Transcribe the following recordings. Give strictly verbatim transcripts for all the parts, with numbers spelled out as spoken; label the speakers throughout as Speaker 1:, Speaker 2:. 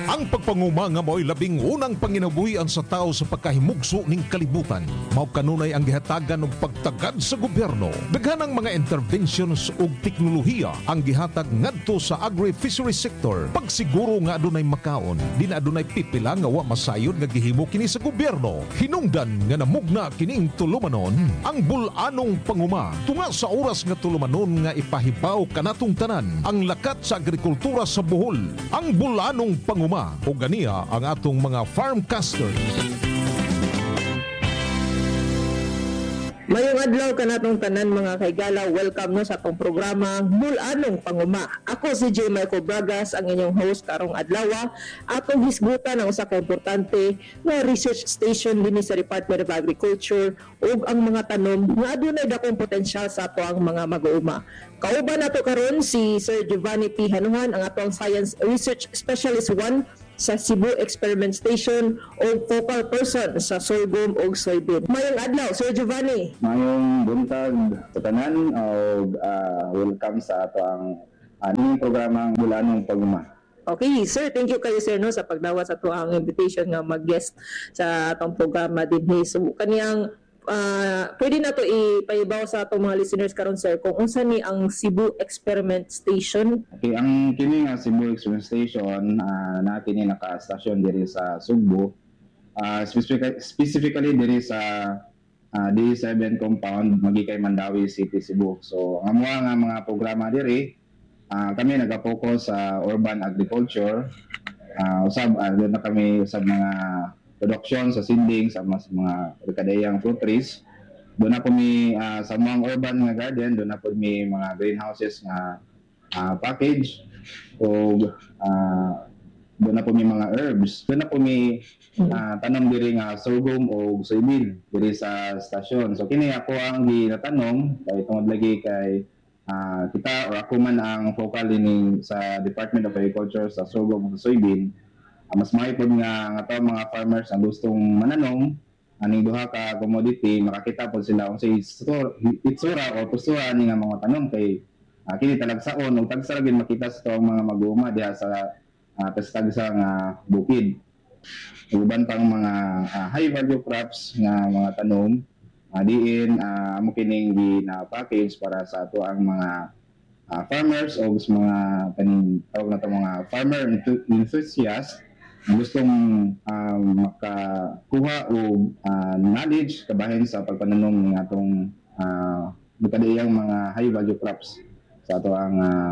Speaker 1: Ang pagpanguma nga mo'y labing unang panginabuhian sa tao sa pagkahimugso ning kalibutan. Mao kanunay ang gihatagan og pagtagad sa gobyerno. Daghanang mga interventions ug teknolohiya ang gihatag ngadto sa agri-fishery sector. Pagsiguro nga adunay makaon, di na adunay pipila nga wa masayod nga gihimo kini sa gobyerno. Hinungdan nga namugna kining tulumanon ang bulanong panguma. Tunga sa oras nga tulumanon nga ipahibaw kanatong tanan ang lakat sa agrikultura sa Bohol. Ang bulanong panguma o ganiya ang atong mga farmcasters.
Speaker 2: Mayong adlaw kanatong tanan mga kaigala, welcome no sa atong programa Bulanong Panguma. Ako si J. Michael Bragas, ang inyong host karong adlaw. Atong hisgutan ang usa ka importante nga research station dinhi sa Department of Agriculture ug ang mga tanom nga adunay dakong potensyal sa ato ang mga mag-uuma. Kauban nato karon si Sir Giovanni P. Hanuhan, ang atong Science Research Specialist one sa Cebu Experiment Station o focal person sa sorghum o soybean. Mayong adlaw, Sir Giovanni.
Speaker 3: Mayong buntag sa tanan o uh, welcome sa ato ang aning programang Bulanong Panguma.
Speaker 2: Okay, sir, thank you kayo sir no sa pagdawa sa ato ang invitation nga mag-guest sa atong programa dinhi. So kaniyang Uh, pwede na to ipaibaw sa atong mga listeners karon sir kung unsa ni ang Cebu Experiment Station.
Speaker 3: Okay, ang kini nga Cebu Experiment Station uh, natin ni naka-stasyon diri sa Sugbo. Uh, specific, specifically diri sa uh, D seven compound magikay Mandawi City, Cebu. So ang mga nga mga programa diri uh, kami naga-focus sa urban agriculture. Uh, usab uh, doon na kami usab mga production sa sinding sa mas mga rekadayang fruit trees. Doon na po may uh, sa mga urban nga garden, doon na po may mga greenhouses nga uh, package o uh, doon na po may mga herbs. Doon na po may uh, tanom diri nga sorghum o soybean diri sa stasyon. So kini ako ang ginatanong kay tungod lagi kay uh, kita or ako man ang focal ini sa Department of Agriculture sa sorghum o soybean. Uh, mas maipod nga nga tawo mga farmers ang gustong mananom aning duha ka commodity, makakita po sila kung sa itsura o postura ni nga mga tanom kay uh, kini talagsaon o tagsara gid makita sa tuwang mga mag-uuma diha sa uh, pestag sa nga bukid. Uban pang mga uh, high value crops nga mga tanom uh, diin uh, amo kining gina-package para sa ato ang mga uh, farmers o mga kaning tawag na mga farmer enthusiasts gustong uh, makakuha o uh, knowledge kabahin sa pagpananom ng atong uh, bukadiyang mga high value crops sa ato ang uh,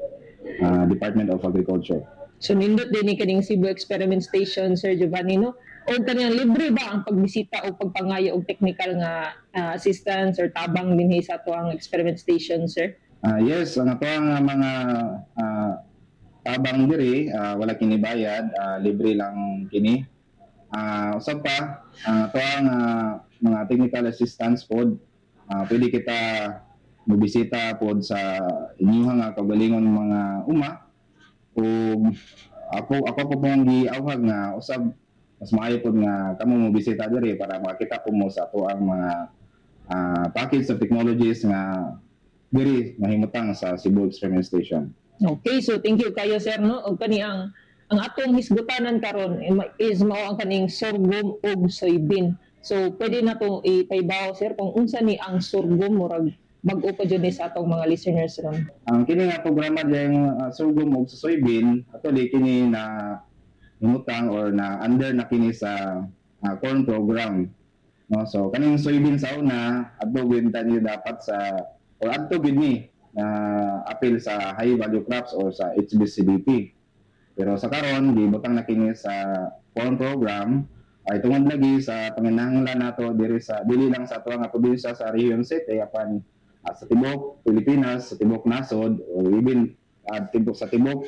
Speaker 3: uh, Department of Agriculture.
Speaker 2: So nindot din ni kaning Cebu Experiment Station, Sir Giovanni, no? O kaniyang libre ba ang pagbisita o pagpangayo og technical nga uh, assistance or tabang dinhi sa ato ang experiment station, sir?
Speaker 3: Uh, yes, ang ato ang mga uh, tabang diri uh, wala kini bayad, uh, libre lang kini. Uh, usab pa ang uh, ato ang uh, mga technical assistance pod uh, pwede kita mobisita pod sa inyong nga kaugalingon mga uma o ako ako po pong giawhag nga usab mas maayo pod nga kamo mobisita diri para makita po mo sa ato ang mga uh, package of technologies nga diri mahimutang sa Cebu Experiment Station.
Speaker 2: Okay, so thank you kayo sir no. Og kani ang ang atong hisgutanan karon is mao ang kaning sorghum ug soybean. So pwede na to ipaibaw sir kung unsa ni ang sorghum murag bag-o pa jud ni sa atong mga listeners ron.
Speaker 3: Ang kini nga programa diyang uh, sorghum ug soybean actually kini na himutang or na under na kini sa uh, corn program. No, so kaning soybean sa una adto gid niyo dapat sa or adto gid ni na uh, appeal sa high value crops or sa H B C D P. Pero sa karon gibutang na kini sa corn program ay tungod lagi sa panginahanglan nato diri sa dili lang sa ato nga probinsya sa Region City apan uh, sa tibok Pilipinas, sa tibok nasod or even uh, tibok sa tibok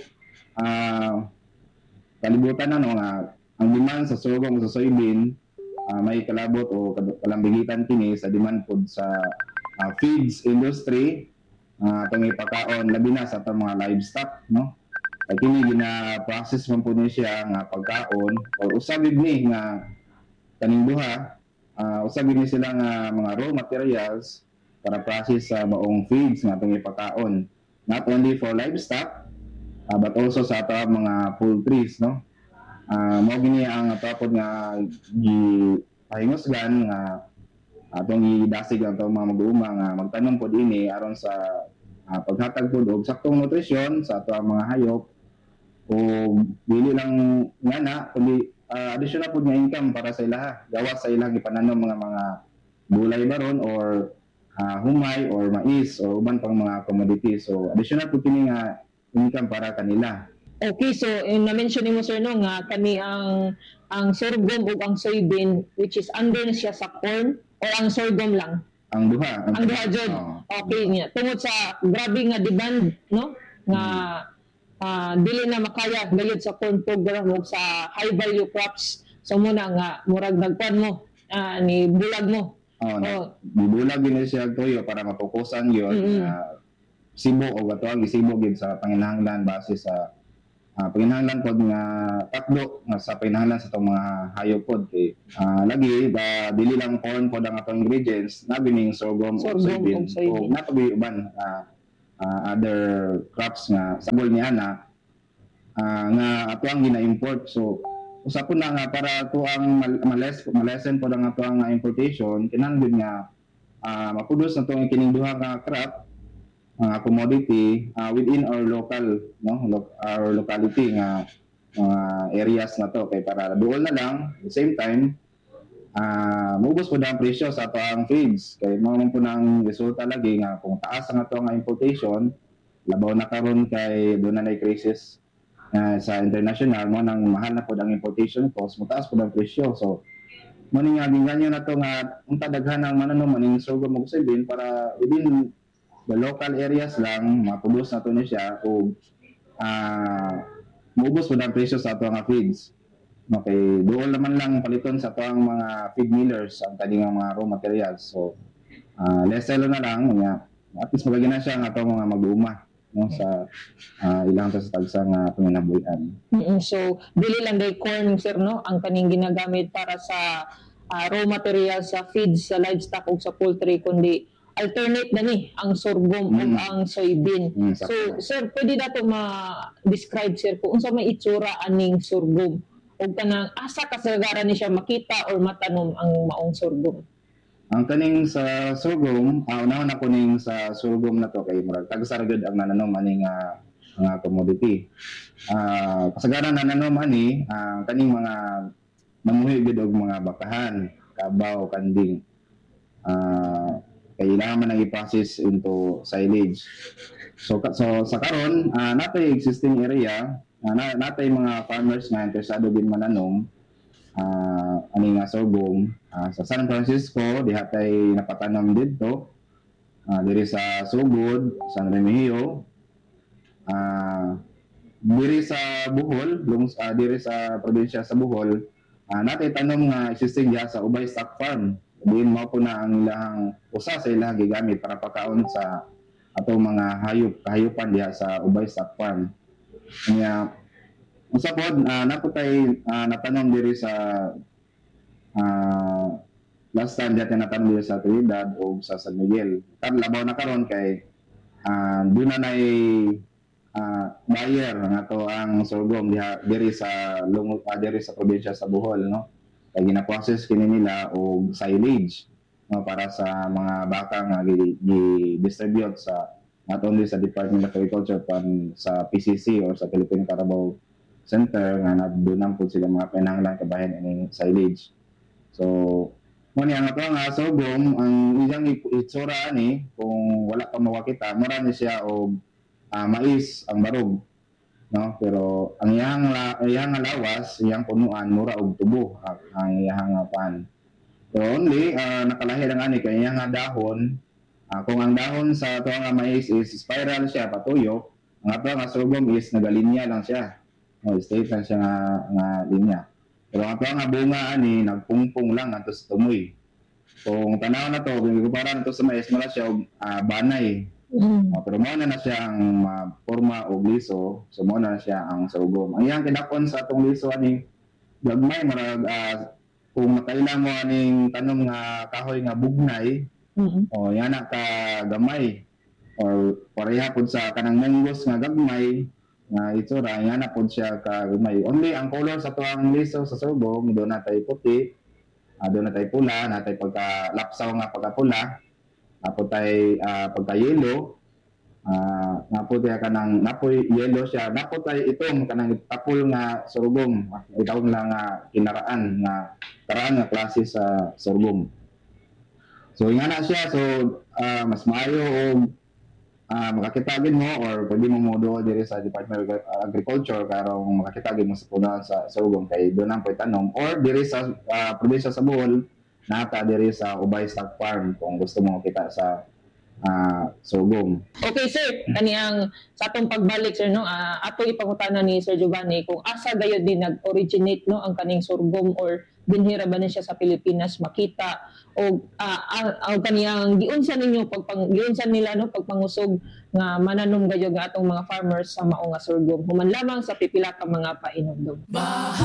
Speaker 3: uh, kalibutan na no nga ang demand sa sorghum sa soybean uh, may kalabot o kalambigitan kini sa demand pod sa uh, feeds industry. Uh, itong ipakaon labi na sa itong mga livestock, no? At kini gina-process man po niya siya nga pagkaon o usabid ni nga kaning duha, uh, usabid ni sila nga mga raw materials para process sa uh, maong feeds nga itong ipakaon. Not only for livestock, uh, but also sa ato mga poultries, no? uh, mao gini ang atapod nga gi pahingusgan nga atong idasig ang atong mga mag-uuma nga magtanom pod ini aron sa uh, paghatag pod og saktong nutrisyon sa ato mga hayop o dili lang ngana kundi uh, additional pod nga income para sa ilaha gawas sa ilang ipananom mga mga gulay baron or uh, humay or mais or uban pang mga commodities. So additional po kini nga income para kanila.
Speaker 2: Okay, so yung na-mention ni mo sir no nga kani ang ang sorghum ug ang soybean which is under na siya sa corn or ang sorghum lang.
Speaker 3: Ang duha.
Speaker 2: Ang, ang duha jud. Oh. Okay niya. Tungod sa grabe nga demand no nga uh, dili na makaya gayud sa corn program ug sa high value crops. So muna nga murag nagpan mo uh, ni bulag mo.
Speaker 3: Oh, oh. Bibulag gini siya toyo para mapokusan yon mm-hmm. uh, sibo o gato ang isibo gid sa panginahanglan base sa uh, panginahanglan pod nga takdo nga sa panginahanglan sa tong mga hayop pod kay uh, lagi uh, dili lang corn pod ang atong ingredients nabi ning sorghum o soybean o napabi uban uh, uh, other crops nga sabol ni ana uh, nga ato ang gina-import. So usapon na nga para to ang males malesen po ang ato ang importation kinahanglan nga uh, maproduce na tong kining duha nga crop uh, commodity uh, within our local no lo- our locality nga uh, areas na to kay para doon na lang at the same time uh, mubos po ang presyo sa ato ang feeds kay mo man po nang resulta lagi nga kung taas ang ato nga importation labaw na karon kay doon na nay crisis Uh, sa international mo nang mahal na po ang importation cost, mataas po ang presyo. So, mo ni nga ginganyo na to nga unta daghan ang mananom maning sorghum ug soybean para within the local areas lang mapudos na to ni siya o uh, mubos po ang presyo sa ato nga feeds. Okay, doon naman lang paliton sa ato ang mga feed millers ang kaning mga raw materials. So, uh, less selo na lang nga at least magagina na siya ang ato mga mag-uuma no sa uh, ilang sa tagsa nga panginabuhian.
Speaker 2: Mm-hmm. So dili lang day corn sir no ang kaning ginagamit para sa uh, raw material sa feeds sa livestock ug sa poultry kundi alternate na ni ang sorghum mm. ug ang soybean. Mm, so sir pwede dato ma-describe sir kung unsa may itsura aning sorghum ug kanang asa kasagaran ni siya makita or matanom ang maong sorghum.
Speaker 3: Ang kaning sa sorghum, uh, unahon ako ning sa sorghum na to kay murag tagsaragod ang nananom aning uh, mga commodity. Ah uh, kasagaran nananom ani uh, kaning mga mamuhi gid og mga bakahan, kabaw, kanding. Ah uh, kailangan man ang i-process into silage. So so sa karon uh, natay existing area, uh, natay mga farmers nga interesado din mananom uh, ani nga sorghum uh, sa San Francisco diha tay napatanom didto uh, diri sa Sugod, San Remigio, uh, diri sa Bohol, lungs uh, diri sa probinsya sa Bohol, uh, natay tanom nga existing diha sa Ubay Stock Farm. Diin mao po na ang ilahang usa sa ilahang gigamit para pakaon sa atong mga hayop kahayupan diha sa Ubay Stock Farm. Kanya usa pod uh, napo tay uh, natanom diri sa uh, last time dati natanom diri sa Trinidad o sa San Miguel. Kan labaw na karon kay uh, doon na nay uh, buyer nga to ang sorghum diha diri sa lungog uh, diri sa probinsya sa Bohol no. Kay gina-process kini nila og silage no para sa mga baka nga gi-distribute sa not only sa Department of Agriculture pan sa P C C or sa Philippine Carabao Center nga nadunan po sila mga pinanglan kabahin ining silage. So mo ni ang ato nga sorghum ang iyang itsura ani kung wala pa mawakita mura ni siya og uh, mais ang barog no pero ang iyang la, iyang lawas iyang punuan mura og tubo ang iyang pan. So only uh, nakalahi lang ani kay iyang dahon uh, kung ang dahon sa ato nga mais is spiral siya patuyo ang ato nga sorghum is nagalinya lang siya. No, straight lang siya nga, nga linya. Pero ang ato nga bunga ani nagpungpong lang ato sa tumoy. Kung tanaw na to, kung ikumpara na to sa mais, mala siya uh, banay. Mm. Uh, pero mo na na siya ang uh, forma o liso, so mo na na siya ang sorghum. Ang iyang kinakon sa atong liso ani gagmay marag uh, kung makailan mo aning tanom nga kahoy nga bugnay, mm-hmm. o yan na ka gamay or pareha pud sa kanang munggos nga gagmay. nga itsura nga na pod siya ka may only ang color sa tuang liso sa sorghum do na tay puti, uh, do na tay pula, na tay pagka lapsaw nga pagkapula, apo tay uh, pagka yellow, uh, napo tay kanang napoy yellow siya, napo tay itom kanang tapol nga sorghum, itaw lang nga kinaraan nga karaan nga klase sa sorghum. So nga na siya, so uh, mas maayo og uh, makakitagin mo or pwede mo mo doon diri sa Department of Agriculture karong makakitagin mo sa punan sa sorghum kay doon ang pwetanom or diri sa uh, probinsya sa Bohol nata diri sa Ubay Stock Farm kung gusto mo makita sa uh, sorghum.
Speaker 2: Okay sir, kaniyang sa atong pagbalik sir no, uh, ato ipangutana ni Sir Giovanni kung asa gayud din nag-originate no ang kaning sorghum or binhira ba na siya sa Pilipinas makita o uh, ang, ang kaniyang giunsa ninyo pagpang giunsa nila no pagpangusog nga mananom gayud nga atong mga farmers sa mao nga sorghum human lamang sa pipila ka mga painom.